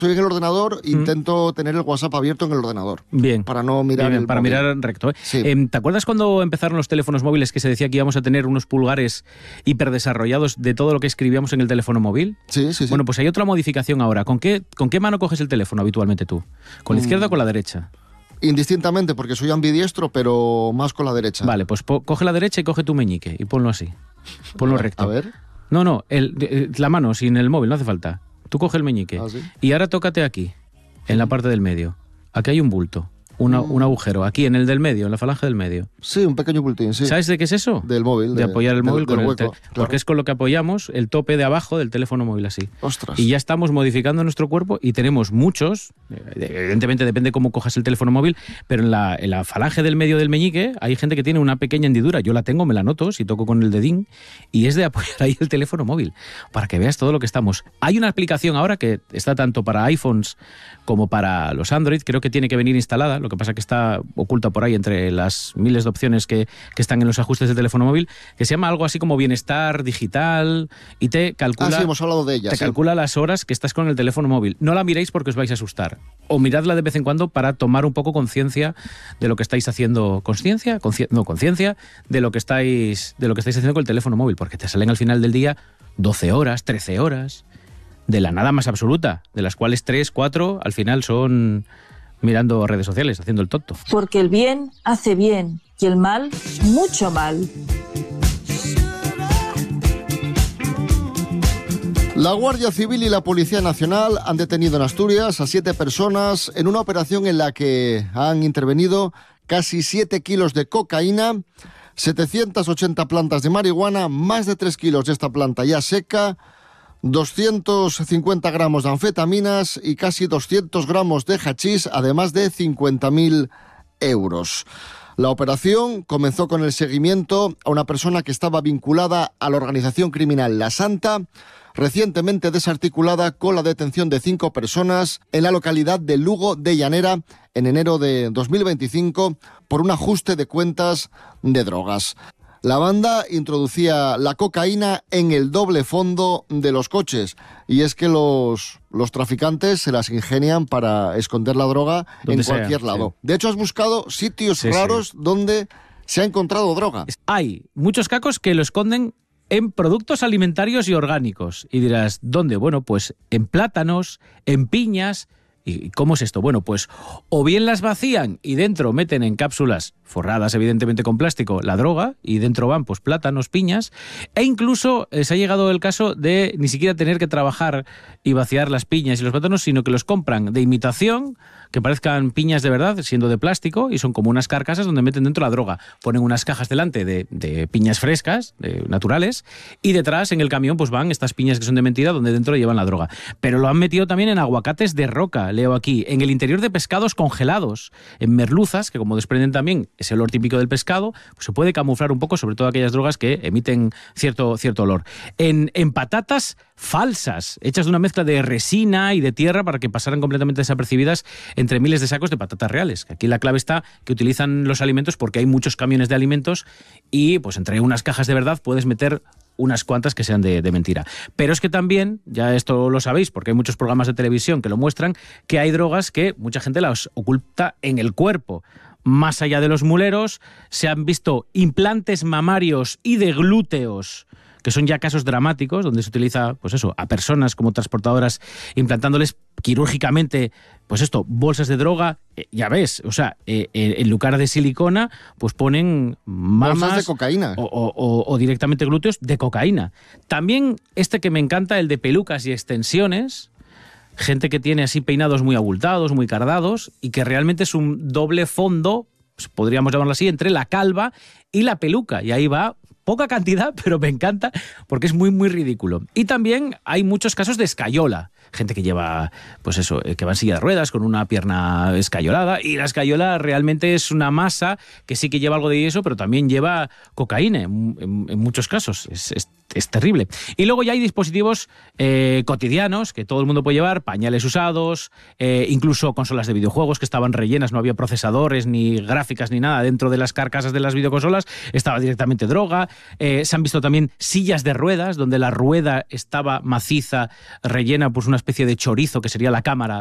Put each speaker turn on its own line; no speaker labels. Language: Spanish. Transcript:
estoy en el ordenador, intento tener el WhatsApp abierto en el ordenador.
Bien.
Para no mirar
bien,
el
para
móvil.
mirar recto.
Sí.
¿Te acuerdas cuando empezaron los teléfonos móviles que se decía que íbamos a tener unos pulgares hiperdesarrollados de todo lo que escribíamos en el teléfono móvil?
Sí, sí, sí.
Bueno, pues hay otra modificación ahora. ¿Con qué mano coges el teléfono habitualmente tú? ¿Con la izquierda o con la derecha?
Indistintamente, porque soy ambidiestro, pero más con la derecha.
Vale, pues coge la derecha y coge tu meñique y ponlo así. Ponlo recto.
A ver.
No, la mano sin el móvil, no hace falta. Tú coge el meñique.
¿Ah, sí?
Y ahora tócate aquí, en la parte del medio. Aquí hay un bulto, un agujero. Aquí, en el del medio, en la falange del medio.
Sí, un pequeño bultín, sí.
¿Sabes de qué es eso?
Del móvil.
De apoyar el móvil con el
hueco,
teléfono.
claro.
Porque es con lo que apoyamos el tope de abajo del teléfono móvil así.
Ostras.
Y ya estamos modificando nuestro cuerpo y tenemos muchos, evidentemente depende cómo cojas el teléfono móvil, pero en la falange del medio del meñique hay gente que tiene una pequeña hendidura. Yo la tengo, me la noto si toco con el dedín, y es de apoyar ahí el teléfono móvil, para que veas todo lo que estamos. Hay una aplicación ahora que está tanto para iPhones como para los Android, creo que tiene que venir instalada, lo que pasa que está oculta por ahí entre las miles de opciones que están en los ajustes del teléfono móvil, que se llama algo así como Bienestar Digital, y te calcula,
sí, hemos hablado de ella.
te calcula las horas que estás con el teléfono móvil. No la miréis porque os vais a asustar. O miradla de vez en cuando para tomar un poco conciencia de lo que estáis haciendo. ¿Conciencia? Conciencia de lo que estáis haciendo con el teléfono móvil, porque te salen al final del día 12 horas, 13 horas, de la nada más absoluta, de las cuales 3, 4 al final son mirando redes sociales, haciendo el tonto.
Porque el bien hace bien y el mal, mucho mal.
La Guardia Civil y la Policía Nacional han detenido en Asturias a 7 personas en una operación en la que han intervenido casi 7 kilos de cocaína, 780 plantas de marihuana, más de 3 kilos de esta planta ya seca, 250 gramos de anfetaminas y casi 200 gramos de hachís, además de 50.000 euros. La operación comenzó con el seguimiento a una persona que estaba vinculada a la organización criminal La Santa, recientemente desarticulada con la detención de 5 personas en la localidad de Lugo de Llanera en enero de 2025 por un ajuste de cuentas de drogas. La banda introducía la cocaína en el doble fondo de los coches, y es que los traficantes se las ingenian para esconder la droga en cualquier lado. Sí. De hecho, has buscado sitios raros donde se ha encontrado droga.
Hay muchos cacos que lo esconden en productos alimentarios y orgánicos. Y dirás, ¿dónde? Bueno, pues en plátanos, en piñas. ¿Y cómo es esto? Bueno, pues o bien las vacían y dentro meten en cápsulas forradas evidentemente con plástico la droga, y dentro van pues plátanos, piñas, e incluso se ha llegado el caso de ni siquiera tener que trabajar y vaciar las piñas y los plátanos, sino que los compran de imitación, que parezcan piñas de verdad, siendo de plástico, y son como unas carcasas donde meten dentro la droga. Ponen unas cajas delante de piñas frescas, naturales, y detrás en el camión pues van estas piñas que son de mentira, donde dentro llevan la droga. Pero lo han metido también en aguacates de roca, leo aquí, en el interior de pescados congelados, en merluzas, que como desprenden también ese olor típico del pescado, pues se puede camuflar un poco, sobre todo aquellas drogas que emiten cierto olor. En patatas falsas, hechas de una mezcla de resina y de tierra para que pasaran completamente desapercibidas entre miles de sacos de patatas reales. Aquí la clave está que utilizan los alimentos porque hay muchos camiones de alimentos y pues entre unas cajas de verdad puedes meter unas cuantas que sean de mentira. Pero es que también, ya esto lo sabéis porque hay muchos programas de televisión que lo muestran, que hay drogas que mucha gente las oculta en el cuerpo. Más allá de los muleros, se han visto implantes mamarios y de glúteos, que son ya casos dramáticos, donde se utiliza, pues eso, a personas como transportadoras, implantándoles quirúrgicamente, pues esto, bolsas de droga, ya ves, o sea, en lugar de silicona, pues ponen mamas
bolsas de cocaína.
O directamente glúteos de cocaína. También que me encanta, el de pelucas y extensiones, gente que tiene así peinados muy abultados, muy cardados, y que realmente es un doble fondo, pues podríamos llamarlo así, entre la calva y la peluca, y ahí va poca cantidad, pero me encanta porque es muy, muy ridículo. Y también hay muchos casos de escayola. Gente que lleva, pues eso, que va en silla de ruedas con una pierna escayolada, y la escayola realmente es una masa que sí que lleva algo de eso, pero también lleva cocaína en muchos casos. Es terrible. Y luego ya hay dispositivos cotidianos que todo el mundo puede llevar, pañales usados, incluso consolas de videojuegos que estaban rellenas, no había procesadores, ni gráficas, ni nada dentro de las carcasas de las videoconsolas, estaba directamente droga. Se han visto también sillas de ruedas, donde la rueda estaba maciza, rellena, pues unas especie de chorizo que sería la cámara